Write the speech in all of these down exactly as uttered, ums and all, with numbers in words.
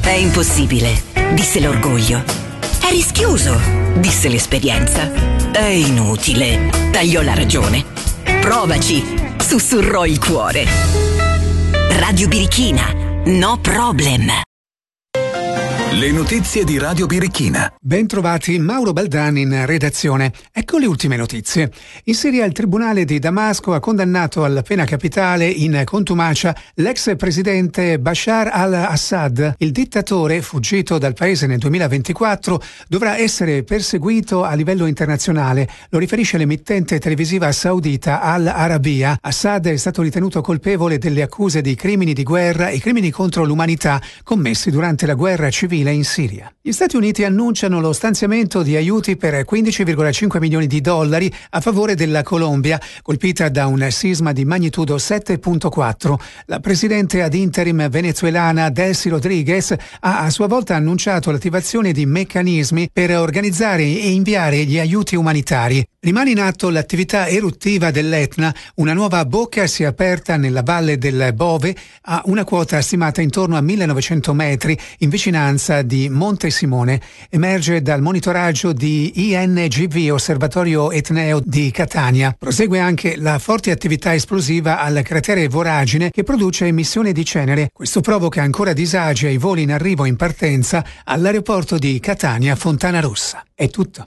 È impossibile, disse l'orgoglio. È rischioso, disse l'esperienza. È inutile, tagliò la ragione. Provaci, sussurrò il cuore. Radio Birichina, no problem. Le notizie di Radio Birichina. Ben trovati, Mauro Baldan in redazione. Ecco le ultime notizie. In Siria il tribunale di Damasco ha condannato alla pena capitale in contumacia l'ex presidente Bashar al-Assad. Il dittatore, fuggito dal paese nel duemilaventiquattro, dovrà essere perseguito a livello internazionale. Lo riferisce l'emittente televisiva saudita Al Arabiya. Assad è stato ritenuto colpevole delle accuse di crimini di guerra e crimini contro l'umanità commessi durante la guerra civile in Siria. Gli Stati Uniti annunciano lo stanziamento di aiuti per quindici virgola cinque milioni di dollari a favore della Colombia, colpita da un sisma di magnitudo sette virgola quattro. La presidente ad interim venezuelana Delcy Rodriguez ha a sua volta annunciato l'attivazione di meccanismi per organizzare e inviare gli aiuti umanitari. Rimane in atto l'attività eruttiva dell'Etna. Una nuova bocca si è aperta nella valle del Bove a una quota stimata intorno a millenovecento metri in vicinanza di Monte Simone. Emerge dal monitoraggio di I N G V, Osservatorio Etneo di Catania. Prosegue anche la forte attività esplosiva al cratere Voragine che produce emissione di cenere. Questo provoca ancora disagi ai voli in arrivo e in partenza all'aeroporto di Catania Fontana Rossa. È tutto.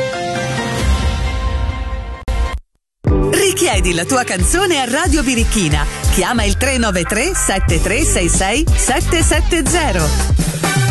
Richiedi la tua canzone a Radio Birichina. Chiama il tre nove tre sette tre sei sei sette sette zero.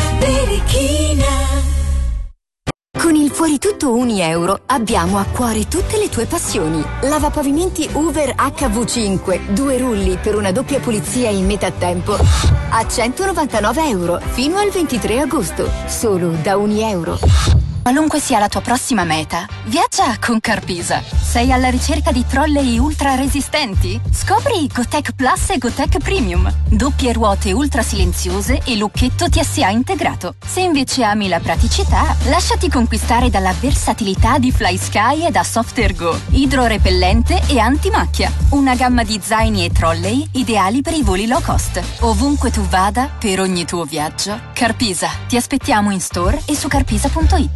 Con il Fuori Tutto un euro abbiamo a cuore tutte le tue passioni. Lavapavimenti Hoover H V cinque, due rulli per una doppia pulizia in metà tempo a centonovantanove euro fino al ventitré agosto, solo da un euro. Qualunque sia la tua prossima meta, viaggia con Carpisa. Sei alla ricerca di trolley ultra resistenti? Scopri Gotec Plus e Gotec Premium. Doppie ruote ultra silenziose e lucchetto T S A integrato. Se invece ami la praticità, lasciati conquistare dalla versatilità di FlySky e da Softergo. Idrorepellente e antimacchia. Una gamma di zaini e trolley ideali per i voli low cost. Ovunque tu vada, per ogni tuo viaggio, Carpisa. Ti aspettiamo in store e su carpisa punto it.